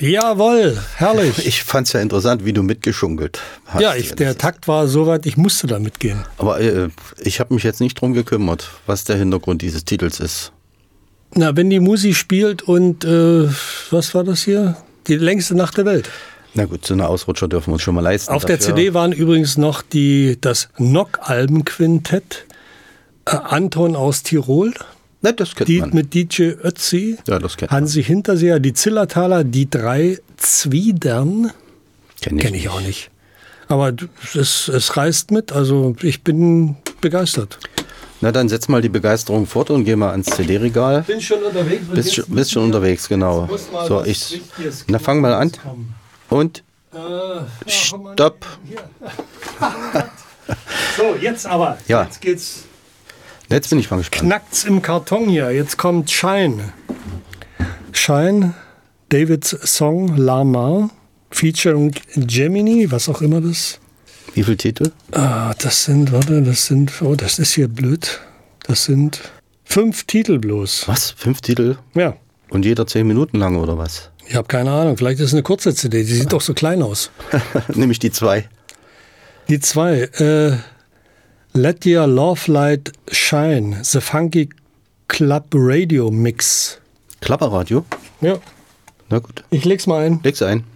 Jawohl, herrlich. Ich fand es ja interessant, wie du mitgeschunkelt hast. Ja, der Takt war soweit, ich musste da mitgehen. Aber ich habe mich jetzt nicht drum gekümmert, was der Hintergrund dieses Titels ist. Na, wenn die Musik spielt und, was war das hier? Die längste Nacht der Welt. Na gut, so eine Ausrutscher dürfen wir uns schon mal leisten. Auf der CD waren übrigens noch das Nock-Alben-Quintett, Anton aus Tirol. Na, das kennt man. Mit DJ Ötzi, Ja, das kennt man. Hansi Hinterseher, die Zillertaler, die drei Zwiedern. Kenn ich auch nicht. Aber es reißt mit, also ich bin begeistert. Na, dann setz mal die Begeisterung fort und geh mal ans CD-Regal. Bin schon unterwegs. Bist schon unterwegs, genau. So, fang mal an. Und stopp. So, jetzt aber. Ja. Jetzt geht's. Jetzt bin ich mal gespannt. Knackt's im Karton hier. Jetzt kommt Shine. Shine, Davids Song Lama, featuring Gemini, was auch immer das. Wie viele Titel? Das ist hier blöd. Das sind 5 Titel bloß. Was? 5 Titel? Ja. Und jeder 10 Minuten lang oder was? Ich habe keine Ahnung. Vielleicht ist es eine kurze CD. Die sieht doch so klein aus. Nämlich die 2. Die 2. Let Your Love Light Shine. The Funky Club Radio Mix. Klapperradio? Ja. Na gut. Ich leg's mal ein. Leg's ein.